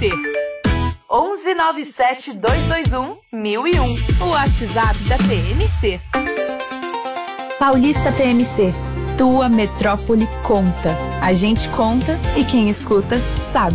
TMC. 1197-221-1001. O WhatsApp da TMC. Paulista TMC. Tua metrópole conta. A gente conta e quem escuta sabe.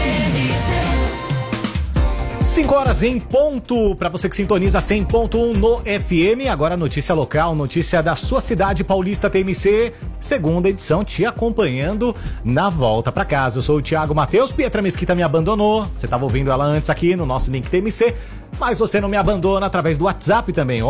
5 horas em ponto, para você que sintoniza 100.1 no FM. Agora notícia local, notícia da sua cidade, Paulista TMC, segunda edição, te acompanhando na volta para casa. Eu sou o Thiago Matheus, Pietra Mesquita me abandonou, você estava ouvindo ela antes aqui no nosso link TMC, mas você não me abandona através do WhatsApp também,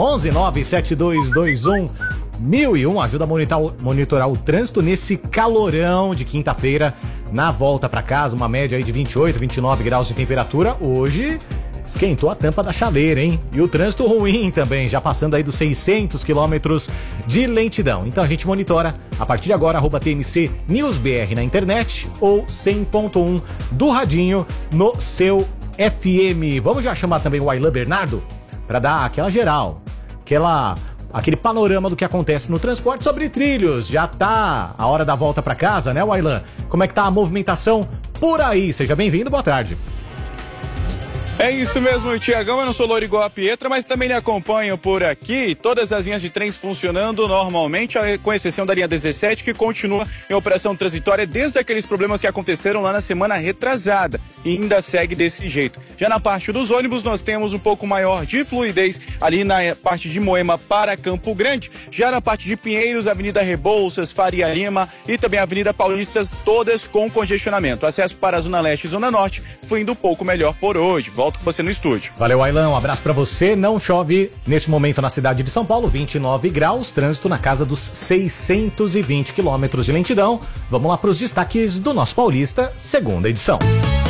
11-97221-1001, ajuda a monitorar o trânsito nesse calorão de quinta-feira. Na volta para casa, uma média aí de 28, 29 graus de temperatura. Hoje esquentou a tampa da chaleira, hein? E o trânsito ruim também, já passando aí dos 600 quilômetros de lentidão. Então a gente monitora a partir de agora, @TMC NewsBR na internet ou 100.1 do radinho no seu FM. Vamos já chamar também o Aylan Bernardo para dar aquela geral, aquele panorama do que acontece no transporte sobre trilhos. Já tá a hora da volta para casa, né, Aylan? Como é que tá a movimentação por aí? Seja bem-vindo, boa tarde. É isso mesmo, Tiagão, eu não sou louro igual a Pietra, mas também lhe acompanho por aqui, todas as linhas de trens funcionando normalmente, com exceção da linha 17, que continua em operação transitória desde aqueles problemas que aconteceram lá na semana retrasada, e ainda segue desse jeito. Já na parte dos ônibus, nós temos um pouco maior de fluidez ali na parte de Moema para Campo Grande, já na parte de Pinheiros, Avenida Rebouças, Faria Lima e também Avenida Paulistas, todas com congestionamento. Acesso para a Zona Leste e Zona Norte foi indo um pouco melhor por hoje. Volto com você no estúdio. Valeu, Aylan, um abraço pra você. Não chove nesse momento na cidade de São Paulo, 29 graus, trânsito na casa dos 620 quilômetros de lentidão. Vamos lá pros destaques do nosso Paulista, segunda edição.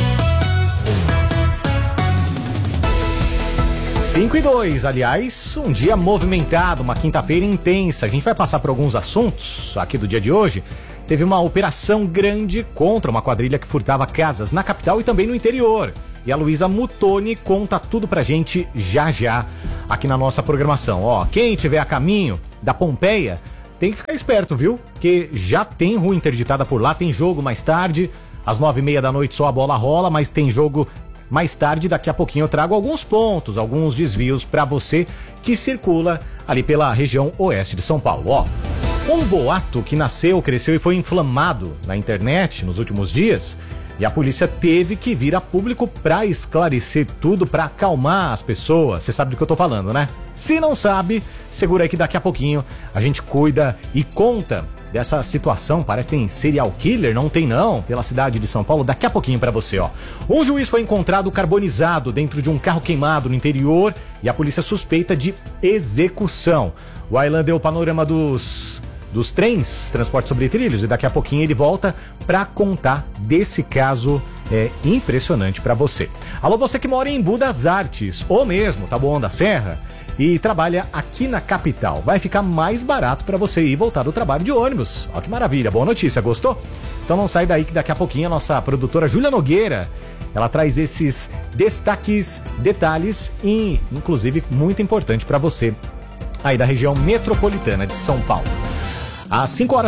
5:02, aliás, um dia movimentado, uma quinta-feira intensa. A gente vai passar por alguns assuntos aqui do dia de hoje. Teve uma operação grande contra uma quadrilha que furtava casas na capital e também no interior. E a Luísa Mutoni conta tudo pra gente já aqui na nossa programação. Ó, quem tiver a caminho da Pompeia tem que ficar esperto, viu? Porque já tem rua interditada por lá, tem jogo mais tarde, às 9:30 da noite só a bola rola, mas tem jogo mais tarde. Daqui a pouquinho eu trago alguns pontos, alguns desvios pra você que circula ali pela região oeste de São Paulo. Ó, um boato que nasceu, cresceu e foi inflamado na internet nos últimos dias. E a polícia teve que vir a público para esclarecer tudo, para acalmar as pessoas. Você sabe do que eu tô falando, né? Se não sabe, segura aí que daqui a pouquinho a gente cuida e conta dessa situação. Parece que tem serial killer, não tem não, pela cidade de São Paulo. Daqui a pouquinho para você, ó. Um juiz foi encontrado carbonizado dentro de um carro queimado no interior e a polícia suspeita de execução. O Aylan deu o panorama dos trens, transporte sobre trilhos, e daqui a pouquinho ele volta para contar desse caso impressionante para você. Alô, você que mora em Embu das Artes, ou mesmo Taboão da Serra, e trabalha aqui na capital. Vai ficar mais barato para você ir voltar do trabalho de ônibus. Ó que maravilha, boa notícia, gostou? Então não sai daí que daqui a pouquinho a nossa produtora Júlia Nogueira, ela traz esses destaques, detalhes e inclusive muito importante para você aí da região metropolitana de São Paulo. Às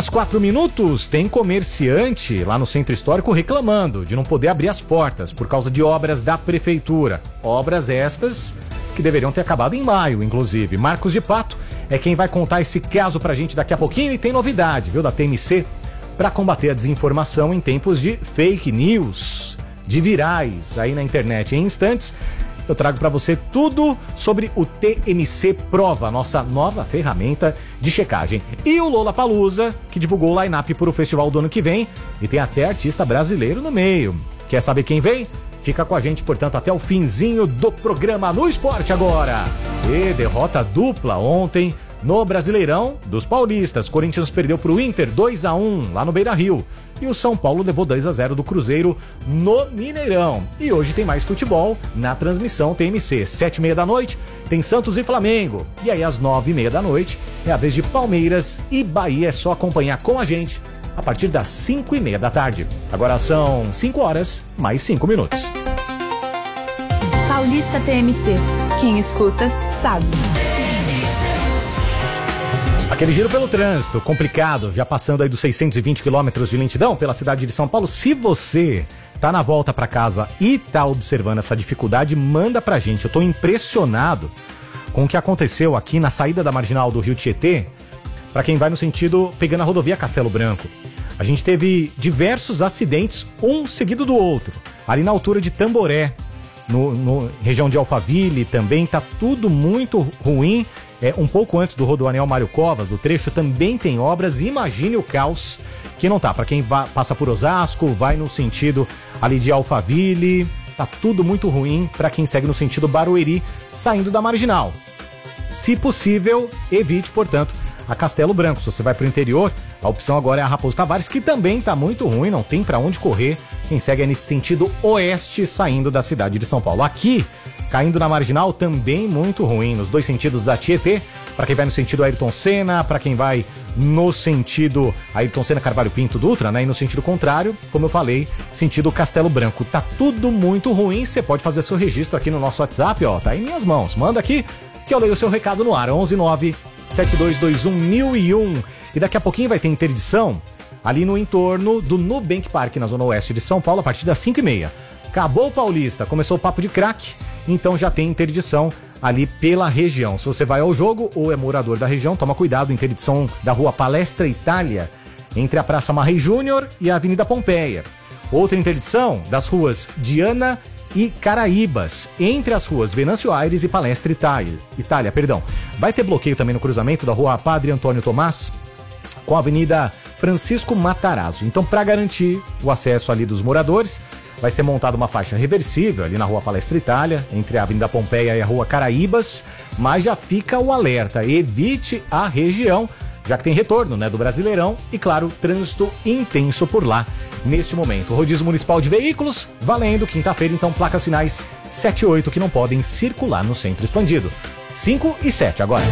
5:04, tem comerciante lá no Centro Histórico reclamando de não poder abrir as portas por causa de obras da prefeitura. Obras estas que deveriam ter acabado em maio, inclusive. Marcos de Pato é quem vai contar esse caso pra gente daqui a pouquinho, e tem novidade, viu, da TMC, para combater a desinformação em tempos de fake news, de virais aí na internet. Em instantes, eu trago para você tudo sobre o TMC Prova, nossa nova ferramenta de checagem. E o Lollapalooza, que divulgou o line-up para o festival do ano que vem, e tem até artista brasileiro no meio. Quer saber quem vem? Fica com a gente, portanto, até o finzinho do programa no esporte agora. E derrota dupla ontem no Brasileirão dos Paulistas. Corinthians perdeu para o Inter 2-1 lá no Beira-Rio. E o São Paulo levou 2-0 do Cruzeiro no Mineirão. E hoje tem mais futebol na transmissão TMC. 7:30 da noite tem Santos e Flamengo. E aí às 9:30 da noite é a vez de Palmeiras e Bahia. É só acompanhar com a gente a partir das 5:30 da tarde. Agora são 5 horas mais 5 minutos. Paulista TMC. Quem escuta, sabe. Aquele giro pelo trânsito, complicado, já passando aí dos 620 quilômetros de lentidão pela cidade de São Paulo. Se você tá na volta para casa e tá observando essa dificuldade, manda pra gente. Eu tô impressionado com o que aconteceu aqui na saída da marginal do Rio Tietê, para quem vai no sentido pegando a rodovia Castelo Branco. A gente teve diversos acidentes, um seguido do outro. Ali na altura de Tamboré, região de Alphaville também, tá tudo muito ruim. Um pouco antes do Rodoanel Mário Covas, do trecho, também tem obras. Imagine o caos que não tá. Para quem passa por Osasco, vai no sentido ali de Alphaville, tá tudo muito ruim para quem segue no sentido Barueri, saindo da marginal. Se possível, evite, portanto, a Castelo Branco. Se você vai pro interior, a opção agora é a Raposo Tavares, que também tá muito ruim, não tem para onde correr. Quem segue é nesse sentido oeste, saindo da cidade de São Paulo. Aqui, caindo na marginal, também muito ruim, nos dois sentidos da Tietê, para quem vai no sentido Ayrton Senna, para quem vai no sentido Ayrton Senna, Carvalho Pinto, Dutra, né? E no sentido contrário, como eu falei, sentido Castelo Branco. Tá tudo muito ruim, você pode fazer seu registro aqui no nosso WhatsApp, ó, tá em minhas mãos. Manda aqui que eu leio o seu recado no ar, 11972211001. E daqui a pouquinho vai ter interdição ali no entorno do Nubank Park, na zona oeste de São Paulo, a partir das 5h30. Acabou o Paulista, começou o papo de crack, então já tem interdição ali pela região. Se você vai ao jogo ou é morador da região, toma cuidado, interdição da rua Palestra Itália, entre a Praça Marrei Júnior e a Avenida Pompeia. Outra interdição das ruas Diana e Caraíbas, entre as ruas Venâncio Aires e Palestra Itália. Vai ter bloqueio também no cruzamento da rua Padre Antônio Tomás com a Avenida Francisco Matarazzo. Então, para garantir o acesso ali dos moradores, vai ser montada uma faixa reversível ali na rua Palestra Itália, entre a Avenida Pompeia e a rua Caraíbas, mas já fica o alerta, evite a região, já que tem retorno, né, do Brasileirão e, claro, trânsito intenso por lá neste momento. Rodízio Municipal de Veículos, valendo quinta-feira, então, placas sinais 7 e 8 que não podem circular no centro expandido. 5 e 7 agora.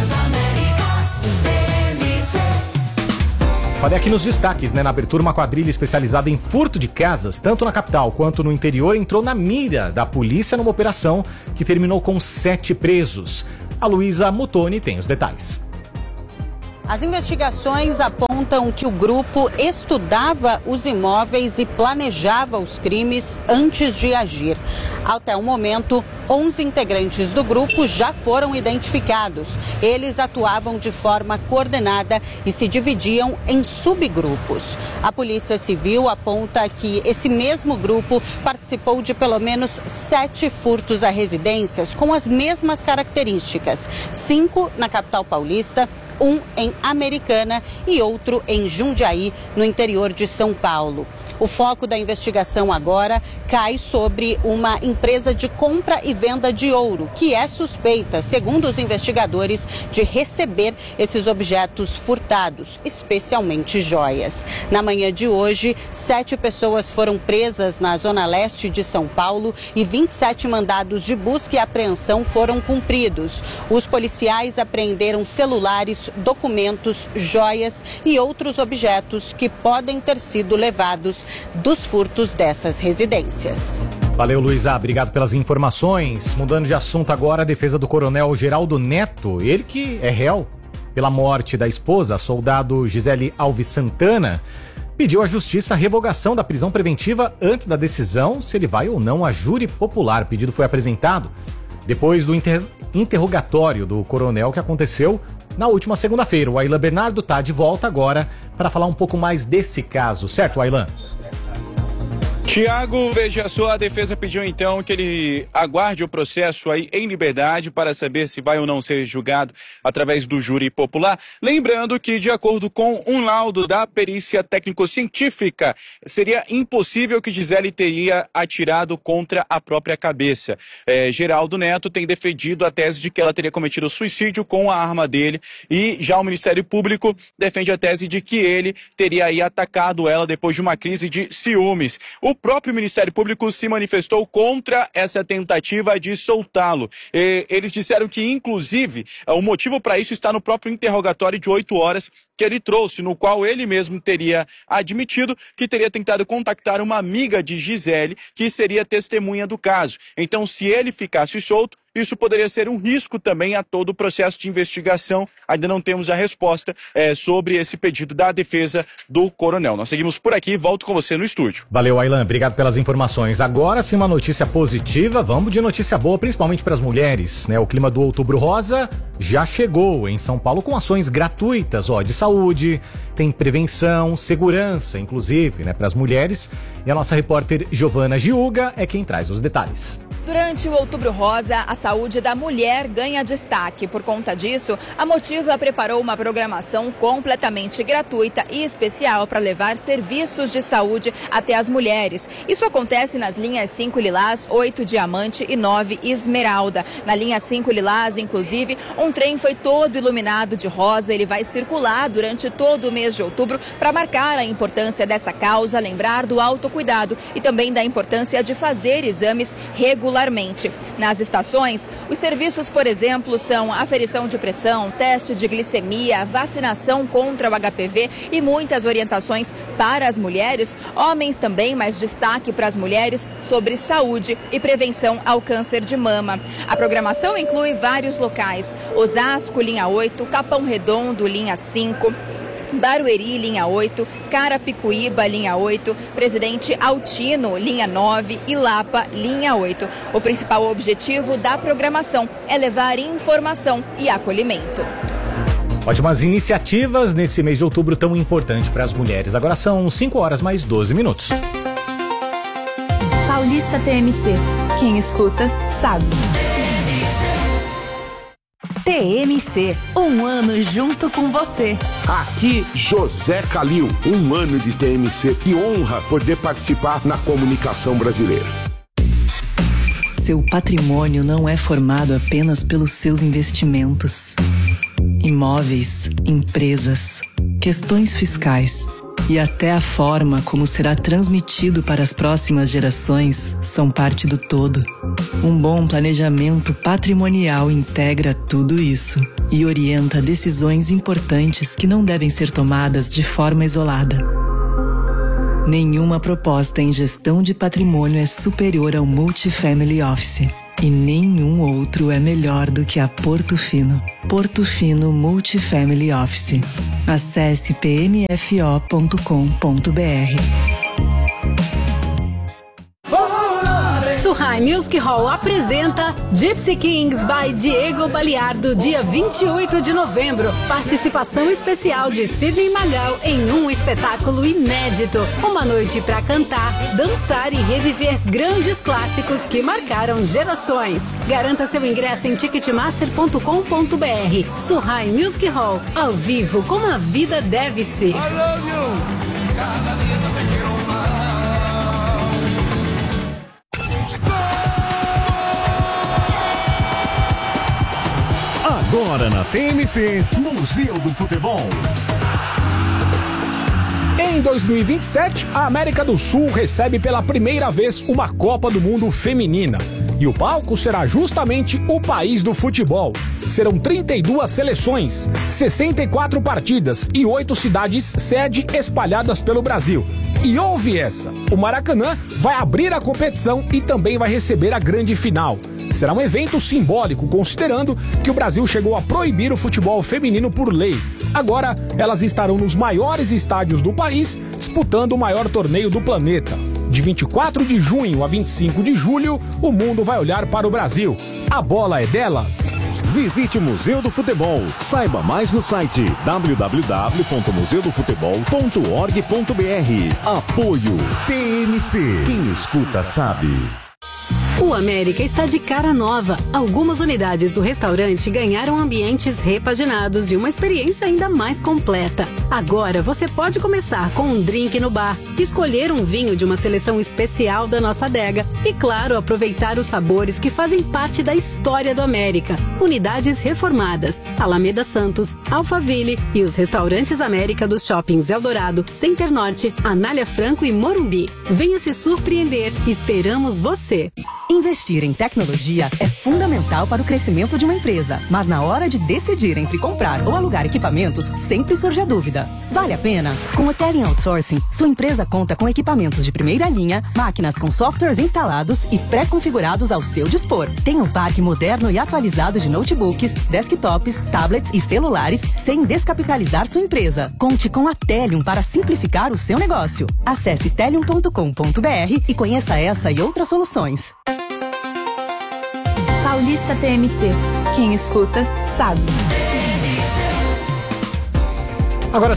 Falei aqui nos destaques, né? Na abertura, uma quadrilha especializada em furto de casas, tanto na capital quanto no interior, entrou na mira da polícia numa operação que terminou com 7 presos. A Luísa Mutoni tem os detalhes. As investigações apontam que o grupo estudava os imóveis e planejava os crimes antes de agir. Até o momento, 11 integrantes do grupo já foram identificados. Eles atuavam de forma coordenada e se dividiam em subgrupos. A Polícia Civil aponta que esse mesmo grupo participou de pelo menos 7 furtos a residências com as mesmas características. 5 na capital paulista, 1 em Americana e outro em Jundiaí, no interior de São Paulo. O foco da investigação agora cai sobre uma empresa de compra e venda de ouro, que é suspeita, segundo os investigadores, de receber esses objetos furtados, especialmente joias. Na manhã de hoje, 7 pessoas foram presas na zona leste de São Paulo e 27 mandados de busca e apreensão foram cumpridos. Os policiais apreenderam celulares, documentos, joias e outros objetos que podem ter sido levados dos furtos dessas residências. Valeu, Luísa. Obrigado pelas informações. Mudando de assunto agora, a defesa do coronel Geraldo Neto, ele que é réu pela morte da esposa, a soldado Gisele Alves Santana, pediu à justiça a revogação da prisão preventiva antes da decisão se ele vai ou não a júri popular. O pedido foi apresentado depois do interrogatório do coronel que aconteceu na última segunda-feira. O Aylan Bernardo está de volta agora para falar um pouco mais desse caso, certo, Aylan? Tiago, veja só, a defesa pediu então que ele aguarde o processo aí em liberdade para saber se vai ou não ser julgado através do júri popular. Lembrando que, de acordo com um laudo da perícia técnico-científica, seria impossível que Gisele teria atirado contra a própria cabeça. Geraldo Neto tem defendido a tese de que ela teria cometido suicídio com a arma dele e já o Ministério Público defende a tese de que ele teria aí atacado ela depois de uma crise de ciúmes. O próprio Ministério Público se manifestou contra essa tentativa de soltá-lo. Eles disseram que, inclusive, o motivo para isso está no próprio interrogatório de 8 horas que ele trouxe, no qual ele mesmo teria admitido que teria tentado contactar uma amiga de Gisele, que seria testemunha do caso. Então, se ele ficasse solto, isso poderia ser um risco também a todo o processo de investigação. Ainda não temos a resposta sobre esse pedido da defesa do coronel. Nós seguimos por aqui, volto com você no estúdio. Valeu, Aylan, obrigado pelas informações. Agora sim, uma notícia positiva, vamos de notícia boa, principalmente para as mulheres, né? O clima do Outubro Rosa já chegou em São Paulo com ações gratuitas, de saúde, tem prevenção, segurança, inclusive, né, para as mulheres. E a nossa repórter Giovana Giuga é quem traz os detalhes. Durante o Outubro Rosa, a saúde da mulher ganha destaque. Por conta disso, a Motiva preparou uma programação completamente gratuita e especial para levar serviços de saúde até as mulheres. Isso acontece nas linhas 5 Lilás, 8 Diamante e 9 Esmeralda. Na linha 5 Lilás, inclusive, um trem foi todo iluminado de rosa. Ele vai circular durante todo o mês de outubro para marcar a importância dessa causa, lembrar do autocuidado e também da importância de fazer exames regularmente. Nas estações, os serviços, por exemplo, são aferição de pressão, teste de glicemia, vacinação contra o HPV e muitas orientações para as mulheres, homens também, mas destaque para as mulheres sobre saúde e prevenção ao câncer de mama. A programação inclui vários locais: Osasco, linha 8, Capão Redondo, linha 5, Barueri, linha 8, Carapicuíba, linha 8, Presidente Altino, linha 9 e Lapa, linha 8. O principal objetivo da programação é levar informação e acolhimento. Ótimas iniciativas nesse mês de outubro tão importante para as mulheres. Agora são 5 horas mais 12 minutos. Paulista TMC. Quem escuta, sabe. TMC, um ano junto com você. Aqui, José Calil, um ano de TMC. Que honra poder participar na comunicação brasileira. Seu patrimônio não é formado apenas pelos seus investimentos. Imóveis, empresas, questões fiscais e até a forma como será transmitido para as próximas gerações são parte do todo. Um bom planejamento patrimonial integra tudo isso e orienta decisões importantes que não devem ser tomadas de forma isolada. Nenhuma proposta em gestão de patrimônio é superior ao Multifamily Office. E nenhum outro é melhor do que a Porto Fino. Porto Fino Multifamily Office. Acesse pmfo.com.br. Surrai Music Hall apresenta Gypsy Kings by Diego Baliardo, dia 28 de novembro. Participação especial de Sidney Magal em um espetáculo inédito. Uma noite para cantar, dançar e reviver grandes clássicos que marcaram gerações. Garanta seu ingresso em ticketmaster.com.br. Surrai Music Hall, ao vivo como a vida deve ser. Agora na TMC, Museu do Futebol. Em 2027, a América do Sul recebe pela primeira vez uma Copa do Mundo feminina. E o palco será justamente o país do futebol. Serão 32 seleções, 64 partidas e 8 cidades sede espalhadas pelo Brasil. E ouve essa, o Maracanã vai abrir a competição e também vai receber a grande final. Será um evento simbólico, considerando que o Brasil chegou a proibir o futebol feminino por lei. Agora, elas estarão nos maiores estádios do país, disputando o maior torneio do planeta. De 24 de junho a 25 de julho, o mundo vai olhar para o Brasil. A bola é delas. Visite o Museu do Futebol. Saiba mais no site www.museudofutebol.org.br. Apoio TMC. Quem escuta sabe. O América está de cara nova. Algumas unidades do restaurante ganharam ambientes repaginados e uma experiência ainda mais completa. Agora você pode começar com um drink no bar, escolher um vinho de uma seleção especial da nossa adega e, claro, aproveitar os sabores que fazem parte da história do América. Unidades reformadas, Alameda Santos, Alphaville e os restaurantes América dos shoppings Eldorado, Center Norte, Anália Franco e Morumbi. Venha se surpreender. Esperamos você. Investir em tecnologia é fundamental para o crescimento de uma empresa, mas na hora de decidir entre comprar ou alugar equipamentos, sempre surge a dúvida. Vale a pena? Com o Tele Outsourcing, sua empresa conta com equipamentos de primeira linha, máquinas com softwares instalados e pré-configurados ao seu dispor. Tem um parque moderno e atualizado de notebooks, desktops, tablets e celulares, sem descapitalizar sua empresa. Conte com a Telium para simplificar o seu negócio. Acesse telium.com.br e conheça essa e outras soluções. Paulista TMC. Quem escuta, sabe. Agora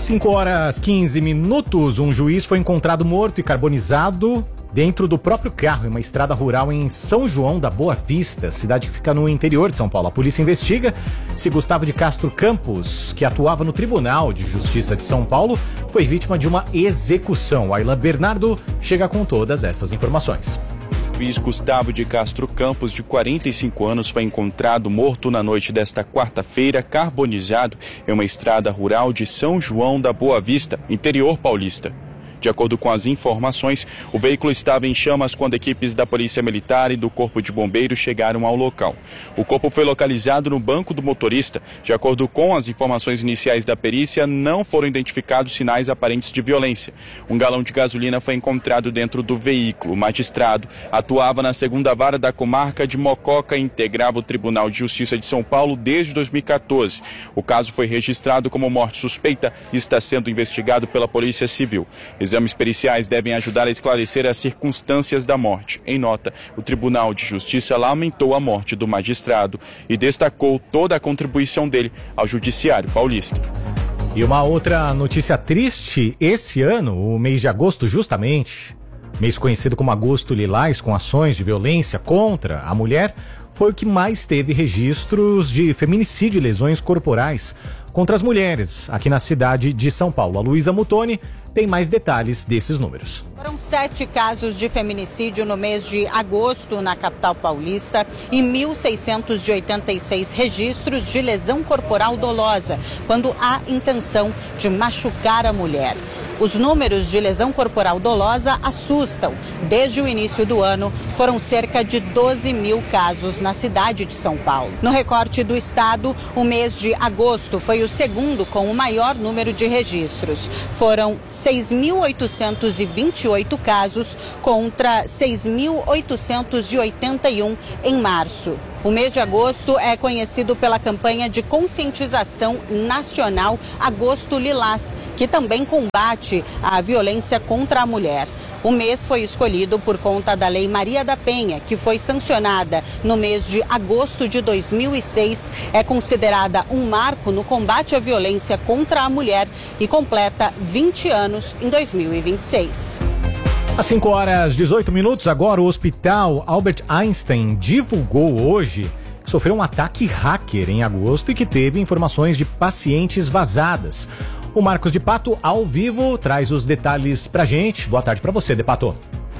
5h15. Um juiz foi encontrado morto e carbonizado dentro do próprio carro em uma estrada rural em São João da Boa Vista, cidade que fica no interior de São Paulo. A polícia investiga se Gustavo de Castro Campos, que atuava no Tribunal de Justiça de São Paulo, foi vítima de uma execução. Ayla Bernardo chega com todas essas informações. O juiz Gustavo de Castro Campos, de 45 anos, foi encontrado morto na noite desta quarta-feira, carbonizado, em uma estrada rural de São João da Boa Vista, interior paulista. De acordo com as informações, o veículo estava em chamas quando equipes da Polícia Militar e do Corpo de Bombeiros chegaram ao local. O corpo foi localizado no banco do motorista. De acordo com as informações iniciais da perícia, não foram identificados sinais aparentes de violência. Um galão de gasolina foi encontrado dentro do veículo. O magistrado atuava na 2ª Vara da Comarca de Mococa e integrava o Tribunal de Justiça de São Paulo desde 2014. O caso foi registrado como morte suspeita e está sendo investigado pela Polícia Civil. Exames periciais devem ajudar a esclarecer as circunstâncias da morte. Em nota, o Tribunal de Justiça lamentou a morte do magistrado e destacou toda a contribuição dele ao Judiciário paulista. E uma outra notícia triste, esse ano, o mês de agosto justamente, mês conhecido como Agosto Lilás, com ações de violência contra a mulher, foi o que mais teve registros de feminicídio e lesões corporais contra as mulheres aqui na cidade de São Paulo. A Luísa Mutoni tem mais detalhes desses números. Foram 7 casos de feminicídio no mês de agosto na capital paulista e 1.686 registros de lesão corporal dolosa, quando há intenção de machucar a mulher. Os números de lesão corporal dolosa assustam. Desde o início do ano, foram cerca de 12 mil casos na cidade de São Paulo. No recorte do estado, o mês de agosto foi o segundo com o maior número de registros. Foram 6.828 casos contra 6.881 em março. O mês de agosto é conhecido pela campanha de conscientização nacional Agosto Lilás, que também combate a violência contra a mulher. O mês foi escolhido por conta da Lei Maria da Penha, que foi sancionada no mês de agosto de 2006. É considerada um marco no combate à violência contra a mulher e completa 20 anos em 2026. Às 5h18, agora o Hospital Albert Einstein divulgou hoje que sofreu um ataque hacker em agosto e que teve informações de pacientes vazadas. O Marcos de Pato, ao vivo, traz os detalhes pra gente. Boa tarde pra você, De Pato.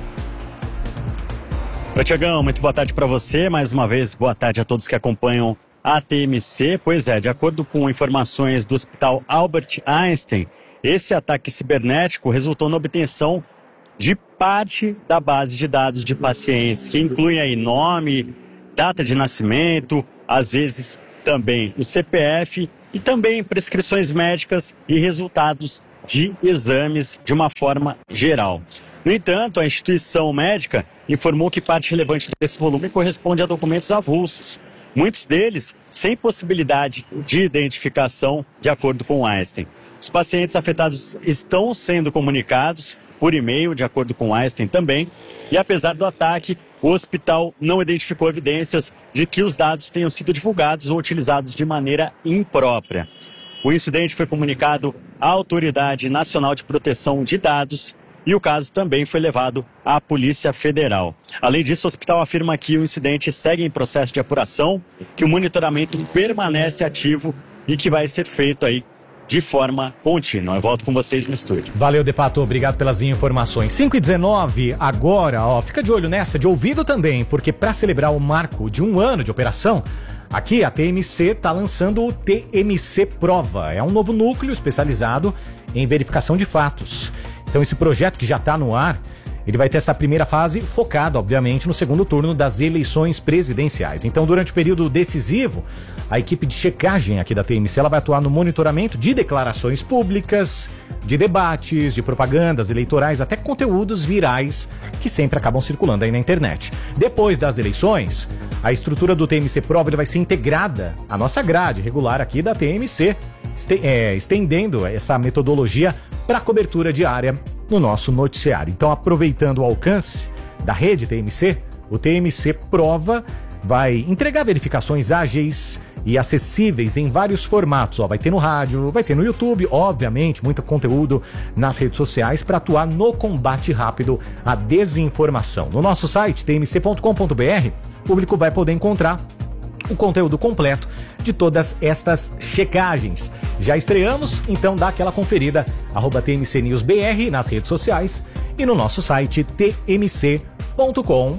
Oi, Tiagão, muito boa tarde pra você. Mais uma vez, boa tarde a todos que acompanham a TMC. Pois é, de acordo com informações do Hospital Albert Einstein, esse ataque cibernético resultou na obtenção de parte da base de dados de pacientes, que inclui aí nome, data de nascimento, às vezes também o CPF e também prescrições médicas e resultados de exames de uma forma geral. No entanto, a instituição médica informou que parte relevante desse volume corresponde a documentos avulsos, muitos deles sem possibilidade de identificação, de acordo com Einstein. Os pacientes afetados estão sendo comunicados por e-mail, de acordo com Einstein também, e apesar do ataque, o hospital não identificou evidências de que os dados tenham sido divulgados ou utilizados de maneira imprópria. O incidente foi comunicado à Autoridade Nacional de Proteção de Dados e o caso também foi levado à Polícia Federal. Além disso, o hospital afirma que o incidente segue em processo de apuração, que o monitoramento permanece ativo e que vai ser feito aí de forma contínua. Eu volto com vocês no estúdio. Valeu, De Pato, obrigado pelas informações. 5h19, agora, fica de olho nessa, de ouvido também, porque para celebrar o marco de 1 ano de operação, aqui a TMC está lançando o TMC Prova. É um novo núcleo especializado em verificação de fatos. Então esse projeto que já está no ar ele vai ter essa primeira fase focada, obviamente, no segundo turno das eleições presidenciais. Então, durante o período decisivo, a equipe de checagem aqui da TMC ela vai atuar no monitoramento de declarações públicas, de debates, de propagandas eleitorais, até conteúdos virais que sempre acabam circulando aí na internet. Depois das eleições, a estrutura do TMC Prova ele vai ser integrada à nossa grade regular aqui da TMC, estendendo essa metodologia para cobertura diária no nosso noticiário. Então, aproveitando o alcance da rede TMC, o TMC Prova vai entregar verificações ágeis e acessíveis em vários formatos. Vai ter no rádio, vai ter no YouTube, obviamente, muito conteúdo nas redes sociais para atuar no combate rápido à desinformação. No nosso site, tmc.com.br, o público vai poder encontrar o conteúdo completo de todas estas checagens. Já estreamos, então dá aquela conferida, @TMCNewsBR nas redes sociais e no nosso site tmc.com.br.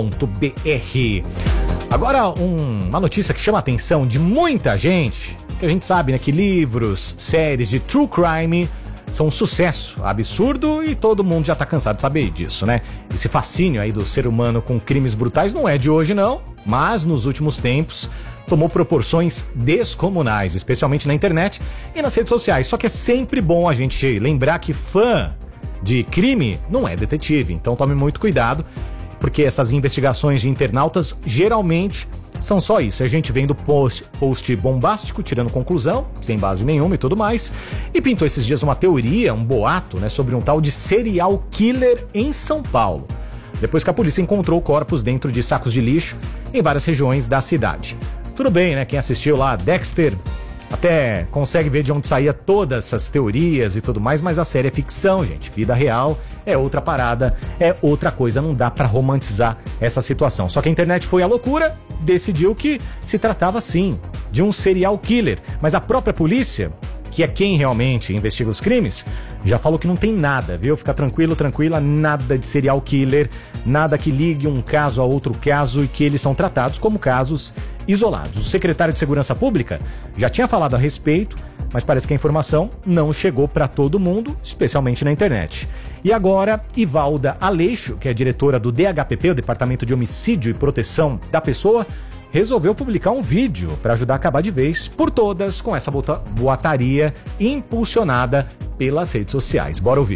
Agora, uma notícia que chama a atenção de muita gente, que a gente sabe, né, que livros, séries de true crime são um sucesso absurdo e todo mundo já tá cansado de saber disso, né? Esse fascínio aí do ser humano com crimes brutais não é de hoje não, mas nos últimos tempos tomou proporções descomunais, especialmente na internet e nas redes sociais. Só que é sempre bom a gente lembrar que fã de crime não é detetive, então tome muito cuidado, porque essas investigações de internautas geralmente são só isso. A gente vem do post bombástico, tirando conclusão, sem base nenhuma e tudo mais, e pintou esses dias uma teoria, um boato, né, sobre um tal de serial killer em São Paulo, depois que a polícia encontrou corpos dentro de sacos de lixo em várias regiões da cidade. Tudo bem, né, quem assistiu lá Dexter até consegue ver de onde saía todas essas teorias e tudo mais, mas a série é ficção, gente. Vida real é outra parada, é outra coisa, não dá pra romantizar essa situação. Só que a internet foi à loucura, decidiu que se tratava sim de um serial killer, mas a própria polícia, que é quem realmente investiga os crimes, já falou que não tem nada, viu? Fica tranquilo, tranquila, nada de serial killer, nada que ligue um caso a outro caso e que eles são tratados como casos isolados. O secretário de Segurança Pública já tinha falado a respeito, mas parece que a informação não chegou para todo mundo, especialmente na internet. E agora, Ivalda Aleixo, que é diretora do DHPP, o Departamento de Homicídio e Proteção da Pessoa, resolveu publicar um vídeo para ajudar a acabar de vez por todas com essa boataria impulsionada pelas redes sociais. Bora ouvir.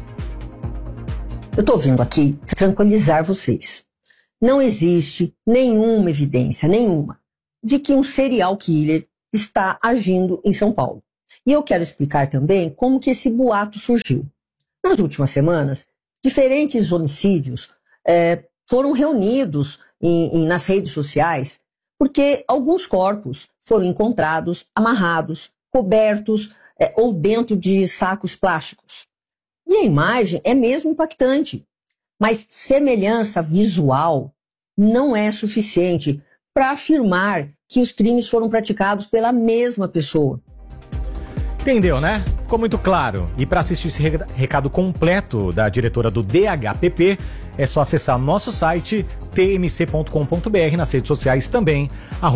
Eu estou vindo aqui tranquilizar vocês. Não existe nenhuma evidência, nenhuma, de que um serial killer está agindo em São Paulo. E eu quero explicar também como que esse boato surgiu. Nas últimas semanas, diferentes homicídios foram reunidos nas redes sociais porque alguns corpos foram encontrados amarrados, cobertos ou dentro de sacos plásticos. E a imagem é mesmo impactante, mas semelhança visual não é suficiente para afirmar que os crimes foram praticados pela mesma pessoa. Entendeu, né? Ficou muito claro. E para assistir esse recado completo da diretora do DHPP, é só acessar nosso site tmc.com.br, nas redes sociais também,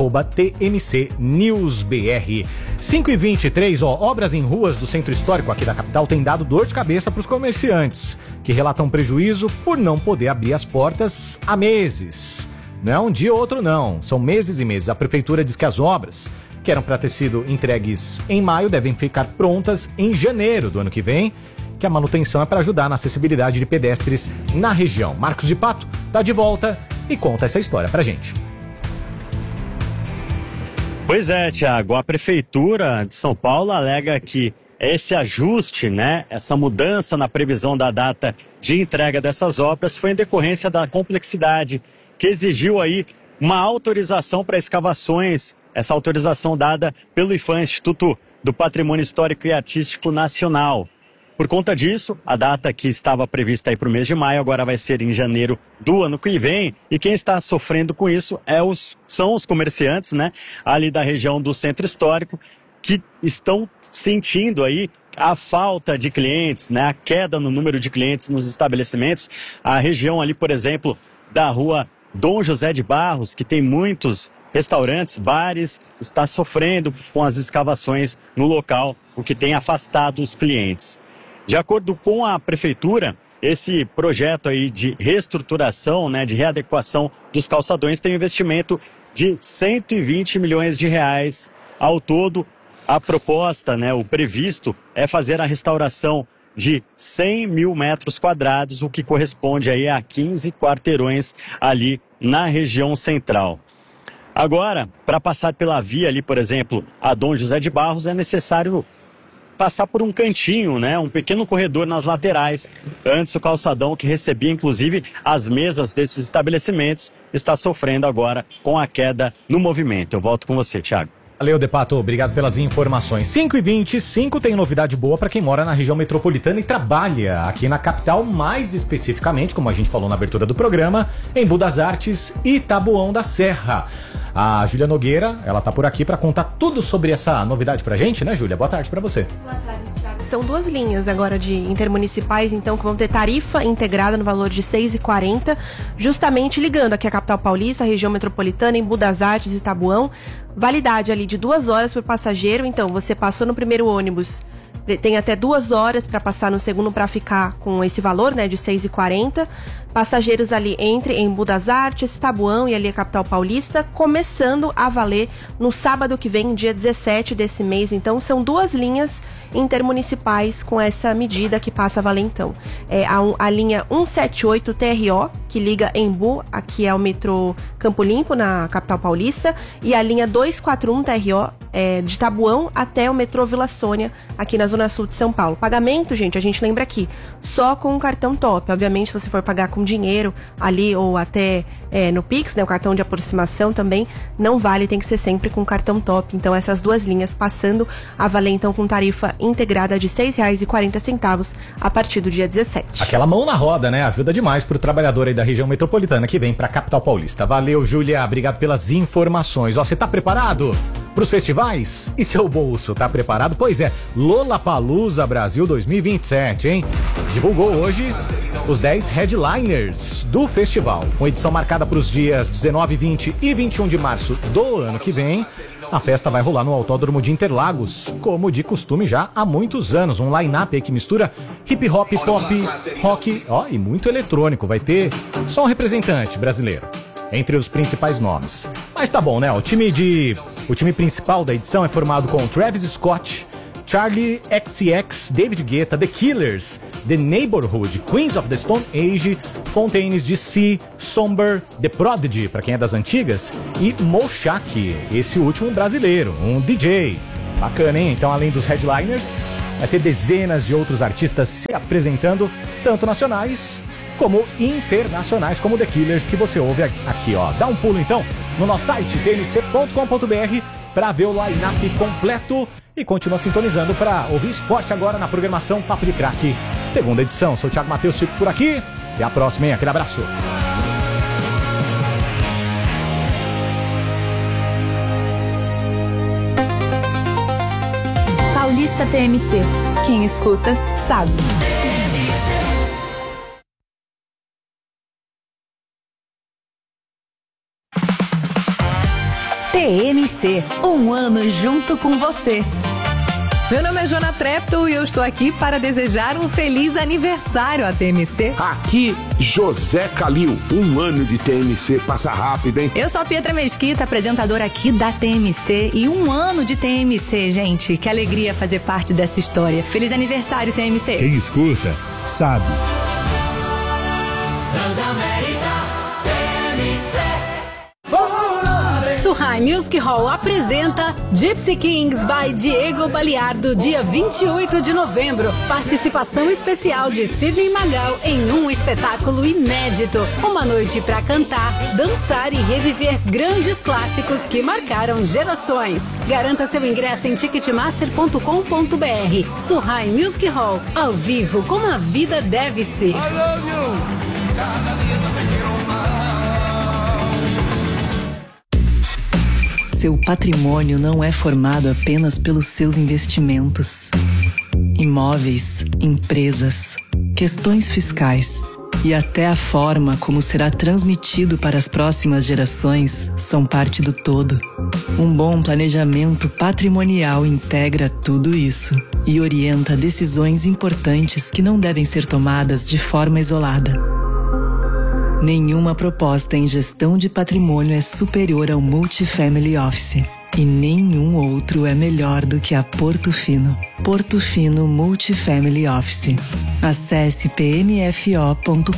@TMCNewsBR. 5h23, obras em ruas do centro histórico aqui da capital têm dado dor de cabeça para os comerciantes, que relatam prejuízo por não poder abrir as portas há meses. Não é um dia ou outro não, são meses e meses. A prefeitura diz que as obras, que eram para ter sido entregues em maio, devem ficar prontas em janeiro do ano que vem, que a manutenção é para ajudar na acessibilidade de pedestres na região. Marcos de Pato tá de volta e conta essa história pra gente. Pois é, Thiago, a Prefeitura de São Paulo alega que esse ajuste, né, essa mudança na previsão da data de entrega dessas obras foi em decorrência da complexidade que exigiu aí uma autorização para escavações, essa autorização dada pelo IPHAN, Instituto do Patrimônio Histórico e Artístico Nacional. Por conta disso, a data que estava prevista aí para o mês de maio agora vai ser em janeiro do ano que vem. E quem está sofrendo com isso são os comerciantes, né, ali da região do Centro Histórico, que estão sentindo aí a falta de clientes, né, a queda no número de clientes nos estabelecimentos. A região ali, por exemplo, da rua Dom José de Barros, que tem muitos restaurantes, bares, está sofrendo com as escavações no local, o que tem afastado os clientes. De acordo com a Prefeitura, esse projeto aí de reestruturação, né, de readequação dos calçadões tem um investimento de 120 milhões de reais ao todo. A proposta, né, o previsto é fazer a restauração de 100 mil metros quadrados, o que corresponde aí a 15 quarteirões ali na região central. Agora, para passar pela via ali, por exemplo, a Dom José de Barros, é necessário passar por um cantinho, né, um pequeno corredor nas laterais. Antes, o calçadão, que recebia inclusive as mesas desses estabelecimentos, está sofrendo agora com a queda no movimento. Eu volto com você, Thiago. Valeu, De Pato, obrigado pelas informações. 5h25, tem novidade boa para quem mora na região metropolitana e trabalha aqui na capital, mais especificamente, como a gente falou na abertura do programa, em Budas Artes e Taboão da Serra. A Júlia Nogueira, ela tá por aqui para contar tudo sobre essa novidade pra gente, né, Júlia? Boa tarde para você. Boa tarde, Thiago. São 2 linhas agora de intermunicipais, então, que vão ter tarifa integrada no valor de R$ 6,40, justamente ligando aqui a capital paulista, a região metropolitana, em Budas Artes e Taboão. Validade ali de 2 horas por passageiro, então você passou no primeiro ônibus, tem até 2 horas para passar no segundo para ficar com esse valor, né, de R$ 6,40. Passageiros ali entre em Budas Artes, Taboão e ali a capital paulista, começando a valer no sábado que vem, dia 17 desse mês. Então são 2 linhas intermunicipais com essa medida que passa a valer então. A linha 178 TRO, que liga Embu, aqui ao metrô Campo Limpo, na capital paulista, e a linha 241 TRO de Taboão até o metrô Vila Sônia, aqui na zona sul de São Paulo. Pagamento, gente, a gente lembra aqui, só com o cartão Top. Obviamente, se você for pagar com dinheiro ali ou até no Pix, né, o cartão de aproximação também não vale, tem que ser sempre com o cartão Top. Então essas 2 linhas passando a valer então com tarifa integrada de R$ 6,40 a partir do dia 17. Aquela mão na roda, né? Ajuda demais pro trabalhador aí da região metropolitana que vem pra capital paulista. Valeu, Júlia, obrigado pelas informações. Ó, você tá preparado pros festivais? E seu bolso tá preparado? Pois é, Lollapalooza Brasil 2027, hein? Divulgou hoje os 10 headliners do festival, com edição marcada para os dias 19, 20 e 21 de março do ano que vem. A festa vai rolar no Autódromo de Interlagos, como de costume já há muitos anos. Um line-up aí que mistura hip hop, pop, rock, e muito eletrônico. Vai ter só um representante brasileiro entre os principais nomes. Mas tá bom, né? O time principal da edição é formado com Travis Scott, Charlie XCX, David Guetta, The Killers, The Neighborhood, Queens of the Stone Age, Fontaines DC, Somber, The Prodigy, pra quem é das antigas, e Moshak, esse último brasileiro, um DJ. Bacana, hein? Então, além dos headliners, vai ter dezenas de outros artistas se apresentando, tanto nacionais como internacionais, como The Killers, que você ouve aqui, ó. Dá um pulo, então, no nosso site, tmc.com.br, pra ver o line-up completo. E continua sintonizando para ouvir esporte agora na programação Papo de Craque, segunda edição. Sou o Thiago Matheus, fico por aqui. Até a próxima, hein? Aquele abraço. Paulista TMC. Quem escuta, sabe. TMC, um ano junto com você. Meu nome é Jona Trepto e eu estou aqui para desejar um feliz aniversário à TMC. Aqui, José Calil. Um ano de TMC passa rápido, hein? Eu sou a Pietra Mesquita, apresentadora aqui da TMC. E um ano de TMC, gente. Que alegria fazer parte dessa história. Feliz aniversário, TMC. Quem escuta, sabe. Surrai Music Hall apresenta Gypsy Kings by Diego Baliardo, dia 28 de novembro. Participação especial de Sidney Magal em um espetáculo inédito. Uma noite para cantar, dançar e reviver grandes clássicos que marcaram gerações. Garanta seu ingresso em ticketmaster.com.br. Surrai Music Hall, ao vivo como a vida deve ser. Seu patrimônio não é formado apenas pelos seus investimentos. Imóveis, empresas, questões fiscais E até a forma como será transmitido para as próximas gerações são parte do todo. Um bom planejamento patrimonial integra tudo isso e orienta decisões importantes que não devem ser tomadas de forma isolada. Nenhuma proposta em gestão de patrimônio é superior ao Multifamily Office. E nenhum outro é melhor do que a Porto Fino. Porto Fino Multifamily Office. Acesse pmfo.com.br.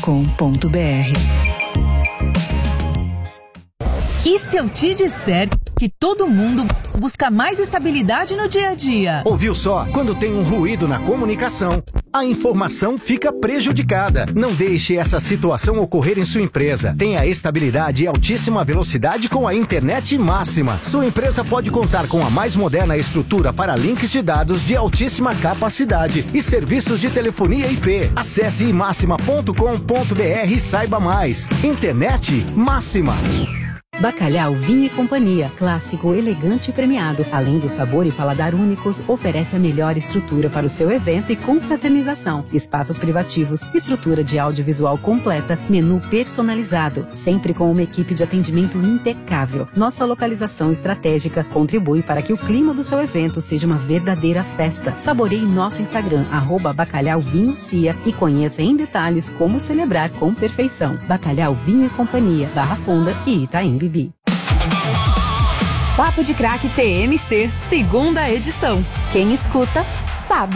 E se eu te disser que todo mundo busca mais estabilidade no dia a dia? Ouviu só? Quando tem um ruído na comunicação, a informação fica prejudicada. Não deixe essa situação ocorrer em sua empresa. Tenha estabilidade e altíssima velocidade com a internet máxima. Sua empresa pode contar com a mais moderna estrutura para links de dados de altíssima capacidade e serviços de telefonia IP. Acesse imaxima.com.br e saiba mais. Internet máxima. Bacalhau Vinho e Companhia, clássico, elegante e premiado. Além do sabor e paladar únicos, oferece a melhor estrutura para o seu evento e confraternização. Espaços privativos, estrutura de audiovisual completa, menu personalizado, sempre com uma equipe de atendimento impecável. Nossa localização estratégica contribui para que o clima do seu evento seja uma verdadeira festa. Saboreie nosso Instagram, @bacalhauvinhocia, e conheça em detalhes como celebrar com perfeição. Bacalhau Vinho e Companhia, Barra Funda e Itaim Bibi. Papo de Craque TMC, segunda edição. Quem escuta, sabe.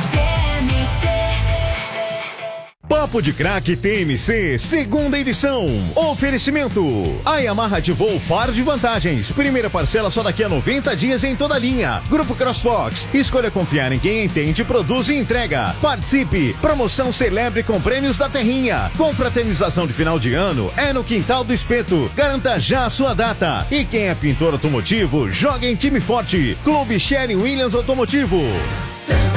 Papo de Craque TMC, segunda edição. Oferecimento. A Yamaha ativou Faro de Vantagens. Primeira parcela só daqui a 90 dias em toda a linha. Grupo CrossFox. Escolha confiar em quem entende, produz e entrega. Participe. Promoção celebre com prêmios da Terrinha. Confraternização de final de ano é no Quintal do Espeto. Garanta já a sua data. E quem é pintor automotivo, joga em time forte. Clube Sherry Williams Automotivo.